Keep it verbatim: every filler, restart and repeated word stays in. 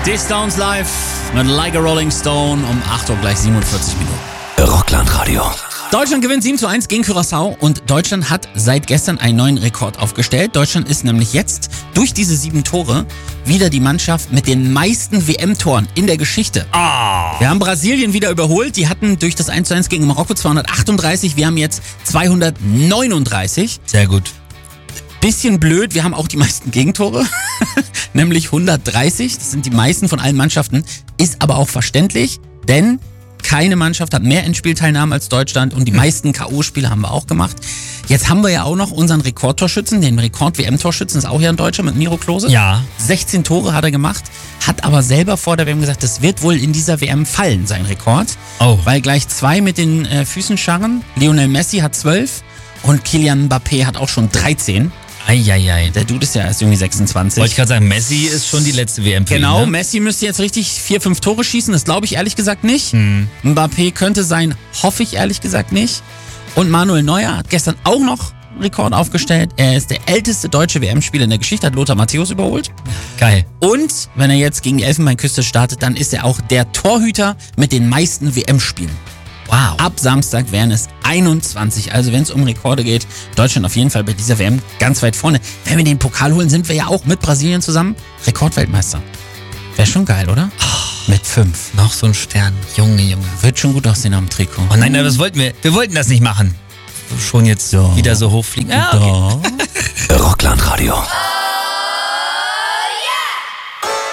Die Stones live mit Like a Rolling Stone um acht Uhr gleich siebenundvierzig Minuten. Rockland-Radio. Deutschland gewinnt sieben zu eins gegen Curaçao und Deutschland hat seit gestern einen neuen Rekord aufgestellt. Deutschland ist nämlich jetzt durch diese sieben Tore wieder die Mannschaft mit den meisten W M-Toren in der Geschichte. Oh. Wir haben Brasilien wieder überholt. Die hatten durch das eins zu eins gegen Marokko zweihundertachtunddreißig. Wir haben jetzt zweihundertneununddreißig. Sehr gut. Bisschen blöd, wir haben auch die meisten Gegentore, nämlich hundertdreißig. Das sind die meisten von allen Mannschaften. Ist aber auch verständlich, denn keine Mannschaft hat mehr Endspielteilnahmen als Deutschland und die meisten K O-Spiele haben wir auch gemacht. Jetzt haben wir ja auch noch unseren Rekordtorschützen, den Rekord-W M-Torschützen, ist auch hier in Deutschland mit Miro Klose. Ja. sechzehn Tore hat er gemacht, hat aber selber vor der W M gesagt, das wird wohl in dieser W M fallen, sein Rekord. Oh. Weil gleich zwei mit den äh, Füßen scharren. Lionel Messi hat zwölf und Kylian Mbappé hat auch schon dreizehn. Eieiei. Der Dude ist ja erst irgendwie sechsundzwanzig. Wollte ich gerade sagen, Messi ist schon die letzte W M für Genau, ihn, ne? Messi müsste jetzt richtig vier, fünf Tore schießen. Das glaube ich ehrlich gesagt nicht. Hm. Mbappé könnte sein, hoffe ich ehrlich gesagt nicht. Und Manuel Neuer hat gestern auch noch einen Rekord aufgestellt. Er ist der älteste deutsche W M-Spieler in der Geschichte, hat Lothar Matthäus überholt. Geil. Und wenn er jetzt gegen die Elfenbeinküste startet, dann ist er auch der Torhüter mit den meisten W M-Spielen. Wow. Ab Samstag wären es einundzwanzig. Also wenn es um Rekorde geht, Deutschland auf jeden Fall bei dieser W M ganz weit vorne. Wenn wir den Pokal holen, sind wir ja auch mit Brasilien zusammen Rekordweltmeister. Wäre schon geil, oder? Oh, mit fünf. Noch so ein Stern. Junge, Junge. Wird schon gut aussehen am Trikot. Oh nein, das wollten wir. Wir wollten das nicht machen. Schon jetzt So. wieder so hochfliegen. Ah, okay. Doch. Rockland-Radio.